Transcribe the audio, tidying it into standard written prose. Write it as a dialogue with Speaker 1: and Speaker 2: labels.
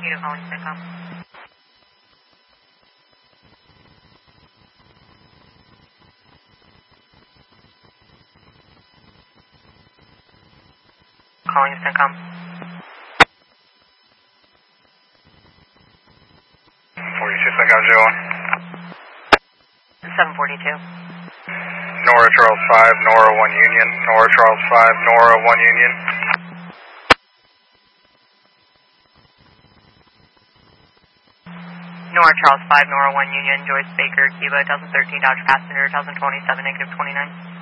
Speaker 1: Unit calling Centcom. Calling Centcom.
Speaker 2: 46, I got you on.
Speaker 1: 742.
Speaker 2: Nora Charles 5, Nora 1 Union. Nora Charles 5, Nora 1 Union.
Speaker 1: Nora Charles 5, Nora 1 Union, Joyce Baker, Cuba, 1013 Dodge Passenger, 1027, -29.